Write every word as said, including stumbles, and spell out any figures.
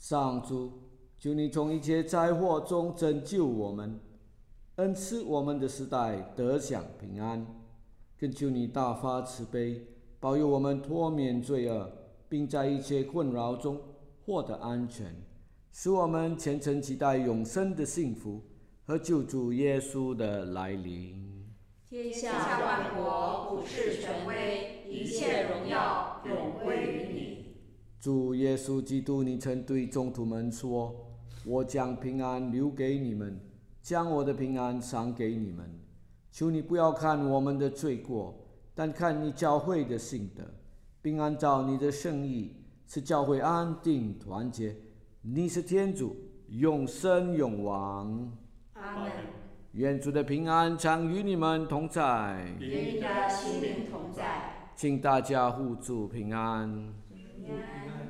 上主，求你从一切灾祸中拯救我们，恩赐我们的时代得享平安。更求你大发慈悲，保佑我们脱免罪恶，并在一切困扰中获得安全，使我们虔诚期待永生的幸福和救主耶稣的来临。 天下万国普世权威，一切荣耀永归于你。 主耶稣基督，你曾对宗徒们说：“我将平安留给你们，将我的平安赏给你们。求你不要看我们的罪过，但看你教会的信德，并按照你的圣意，使教会安定团结。你是天主，永生永王。 阿门。 愿主的平安常与你们同在， 与你的心灵同在。 请大家互助平安。 平安。